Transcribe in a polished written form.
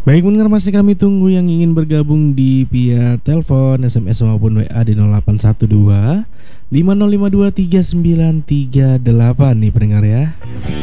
Baik pendengar, masih kami tunggu yang ingin bergabung di via telepon, SMS maupun WA di 0812 5052 3938 nih pendengar ya.